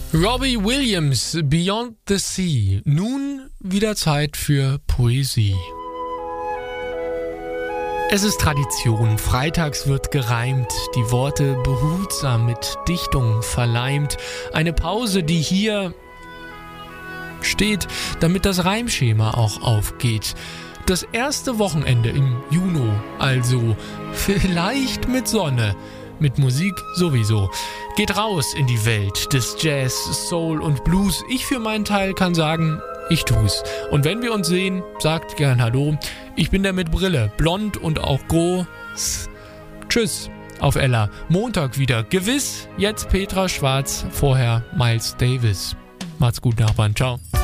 Robbie Williams, Beyond the Sea. Nun wieder Zeit für Poesie. Es ist Tradition, freitags wird gereimt, die Worte behutsam mit Dichtung verleimt. Eine Pause, die hier steht, damit das Reimschema auch aufgeht. Das erste Wochenende im Juni, also vielleicht mit Sonne, mit Musik sowieso. Geht raus in die Welt des Jazz, Soul und Blues. Ich für meinen Teil kann sagen, ich tu's. Und wenn wir uns sehen, sagt gern Hallo. Ich bin der mit Brille, blond und auch groß. Tschüss auf Ella. Montag wieder. Gewiss, jetzt Petra Schwarz, vorher Miles Davis. Macht's gut, Nachbarn. Ciao.